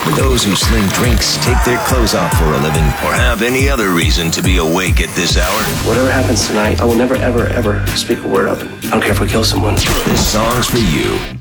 For those who sling drinks, take their clothes off for a living, or have any other reason to be awake at this hour. Whatever happens tonight, I will never, ever, ever speak a word of it. I don't care if we kill someone. This song's for you.